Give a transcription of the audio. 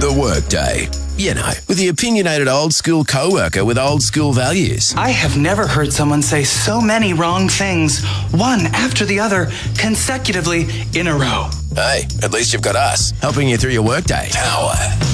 The Workday. You know, with the opinionated old school co-worker with old school values. I have never heard someone say so many wrong things, one after the other, consecutively in a row. Hey, at least you've got us, helping you through your workday. Power.